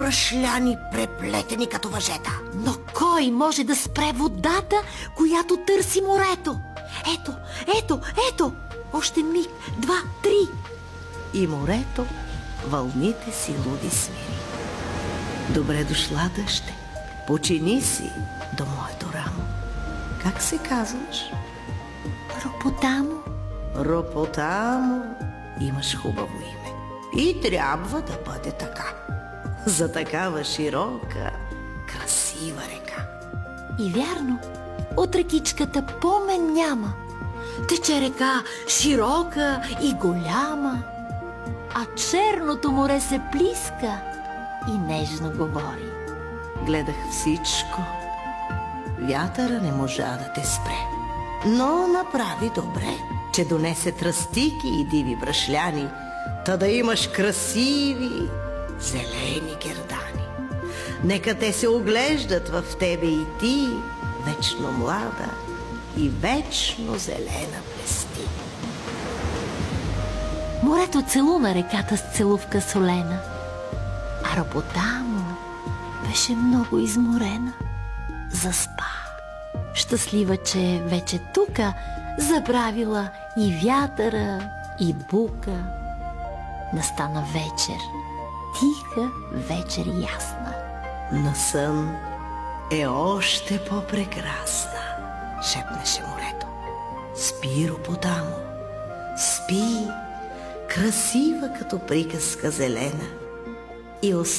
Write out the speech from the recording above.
брашляни, преплетени като въжета. Но кой може да спре водата, която търси морето? Ето, ето, ето! Още миг, два, три! И морето, вълните си луди свири. Добре дошла, дъще. Почини си до моето рамо. Как се казваш? Ропотамо. Ропотамо, имаш хубаво име. И трябва да бъде така. За такава широка, красива река. И вярно, от рекичката помен няма. Тече река широка и голяма, а черното море се плиска и нежно говори. Гледах всичко. Вятъра не можа да те спре, но направи добре, че донесе тръстики и диви брашляни, та да имаш красиви зелени гердани. Нека те се оглеждат в тебе и ти, вечно млада и вечно зелена блести. Морето целуна реката с целувка солена, а Ропотамо беше много изморена. Заспа. Щастлива, че вече тука забравила и вятъра, и бука. Настана вечер. Тиха вечер ясна. На сън е още по-прекрасна, шепнеше морето. Спи, Ропотамо, спи, красива като приказка зелена, и